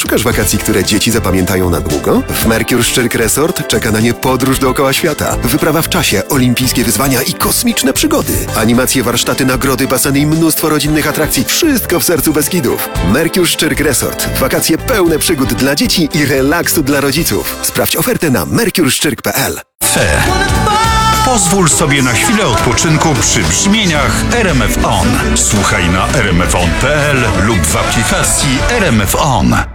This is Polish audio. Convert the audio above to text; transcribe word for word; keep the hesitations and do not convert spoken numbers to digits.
Szukasz wakacji, które dzieci zapamiętają na długo? W Mercure Szczyrk Resort czeka na nie podróż dookoła świata. Wyprawa w czasie, olimpijskie wyzwania i kosmiczne przygody. Animacje, warsztaty, nagrody, baseny i mnóstwo rodzinnych atrakcji. Wszystko w sercu Beskidów. Mercure Szczyrk Resort. Wakacje pełne przygód dla dzieci i relaksu dla rodziców. Sprawdź ofertę na mercure szczyrk kropka p l. Fe. Pozwól sobie na chwilę odpoczynku przy brzmieniach R M F On. Słuchaj na r m f on kropka p l lub w aplikacji R M F On.